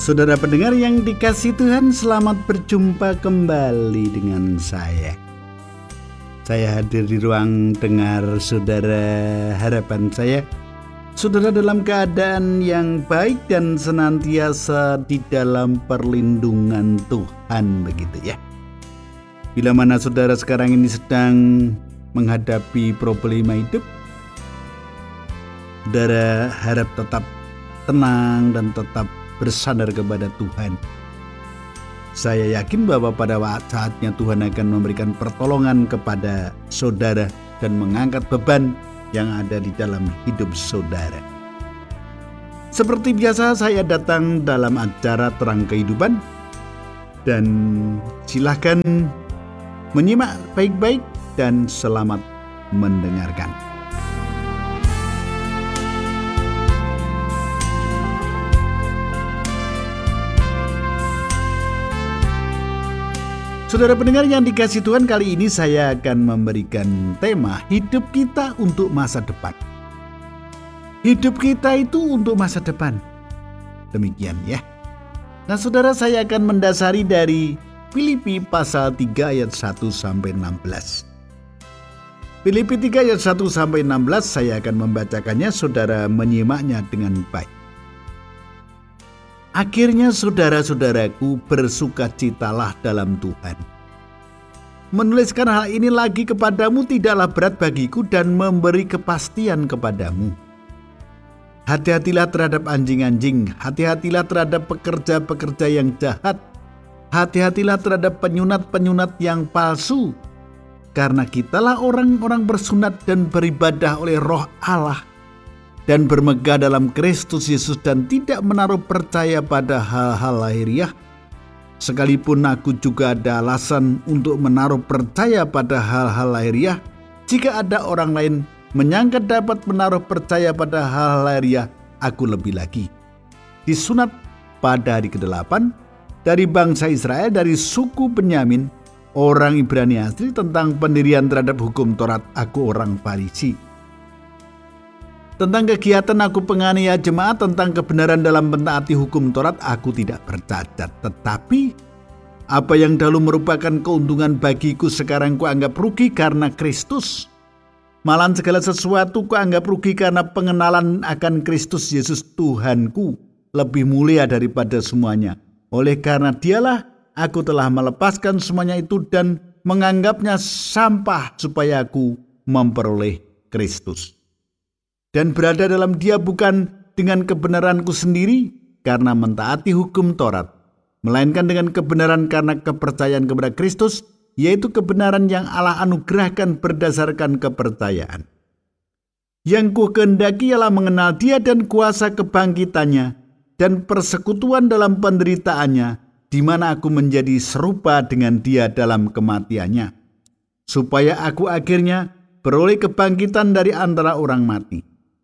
Saudara pendengar yang dikasihi Tuhan, selamat berjumpa kembali dengan saya. Saya hadir di ruang dengar saudara. Harapan saya, saudara dalam keadaan yang baik dan senantiasa di dalam perlindungan Tuhan, begitu ya. Bila mana saudara sekarang ini sedang menghadapi problema hidup, saudara harap tetap tenang dan tetap bersandar kepada Tuhan. Saya yakin bahwa pada saatnya Tuhan akan memberikan pertolongan kepada saudara dan mengangkat beban yang ada di dalam hidup saudara. Seperti biasa, saya datang dalam acara Terang Kehidupan dan silakan menyimak baik-baik dan selamat mendengarkan. Saudara pendengar yang dikasihi Tuhan, kali ini saya akan memberikan tema hidup kita untuk masa depan. Hidup kita itu untuk masa depan. Demikian ya. Nah saudara, saya akan mendasari dari Filipi pasal 3 ayat 1 sampai 16. Filipi 3 ayat 1 sampai 16 saya akan membacakannya, saudara menyimaknya dengan baik. Akhirnya saudara-saudaraku, bersukacitalah dalam Tuhan. Menuliskan hal ini lagi kepadamu tidaklah berat bagiku dan memberi kepastian kepadamu. Hati-hatilah terhadap anjing-anjing, hati-hatilah terhadap pekerja-pekerja yang jahat, hati-hatilah terhadap penyunat-penyunat yang palsu. Karena kitalah orang-orang bersunat dan beribadah oleh Roh Allah dan bermegah dalam Kristus Yesus dan tidak menaruh percaya pada hal-hal lahiriah, sekalipun aku juga ada alasan untuk menaruh percaya pada hal-hal lahiriah. Jika ada orang lain menyangka dapat menaruh percaya pada hal-hal lahiriah, aku lebih lagi. Disunat pada hari ke-8, dari bangsa Israel, dari suku Benyamin, orang Ibrani asli, tentang pendirian terhadap hukum Taurat, aku orang Farisi. Tentang kegiatan aku penganiaya jemaat, tentang kebenaran dalam mentaati hukum Taurat, aku tidak bercacat. Tetapi apa yang dahulu merupakan keuntungan bagiku, sekarang kuanggap rugi karena Kristus. Malahan segala sesuatu kuanggap rugi karena pengenalan akan Kristus Yesus Tuhanku lebih mulia daripada semuanya. Oleh karena Dialah aku telah melepaskan semuanya itu dan menganggapnya sampah supaya aku memperoleh Kristus. Dan berada dalam Dia bukan dengan kebenaranku sendiri karena mentaati hukum Taurat, melainkan dengan kebenaran karena kepercayaan kepada Kristus, yaitu kebenaran yang Allah anugerahkan berdasarkan kepercayaan. Yang ku kehendaki ialah mengenal Dia dan kuasa kebangkitannya dan persekutuan dalam penderitaannya, di mana aku menjadi serupa dengan Dia dalam kematiannya, supaya aku akhirnya beroleh kebangkitan dari antara orang mati.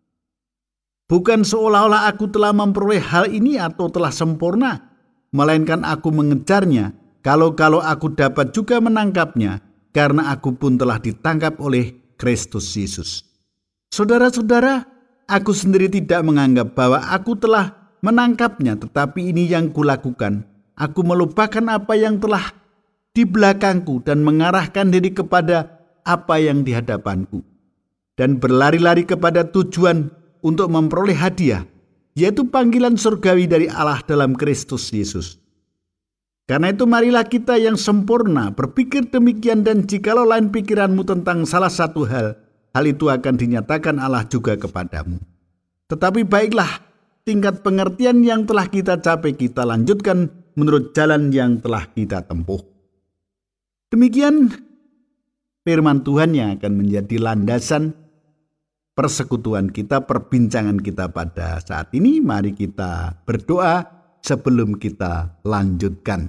Bukan seolah-olah aku telah memperoleh hal ini atau telah sempurna, melainkan aku mengejarnya, kalau aku dapat juga menangkapnya, karena aku pun telah ditangkap oleh Kristus Yesus. Saudara-saudara, aku sendiri tidak menganggap bahwa aku telah menangkapnya, tetapi ini yang kulakukan. Aku melupakan apa yang telah di belakangku dan mengarahkan diri kepada apa yang di hadapanku, dan berlari-lari kepada tujuan untuk memperoleh hadiah, yaitu panggilan surgawi dari Allah dalam Kristus Yesus. Karena itu marilah kita yang sempurna berpikir demikian, dan jikalau lain pikiranmu tentang salah satu hal itu akan dinyatakan Allah juga kepadamu. Tetapi baiklah, tingkat pengertian yang telah kita capai kita lanjutkan menurut jalan yang telah kita tempuh. Demikian firman Tuhan yang akan menjadi landasan persekutuan kita, perbincangan kita pada saat ini. Mari kita berdoa sebelum kita lanjutkan.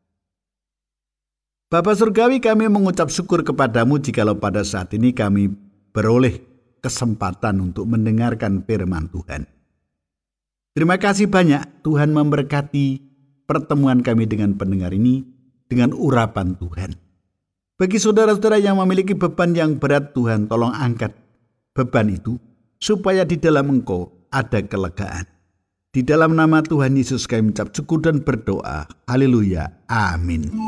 Bapa Surgawi, kami mengucap syukur kepadamu jikalau pada saat ini kami beroleh kesempatan untuk mendengarkan firman Tuhan. Terima kasih banyak Tuhan memberkati pertemuan kami dengan pendengar ini dengan urapan Tuhan. Bagi saudara-saudara yang memiliki beban yang berat, Tuhan tolong angkat beban itu supaya di dalam Engkau ada kelegaan. Di dalam nama Tuhan Yesus kami mengucap syukur dan berdoa. Haleluya. Amin.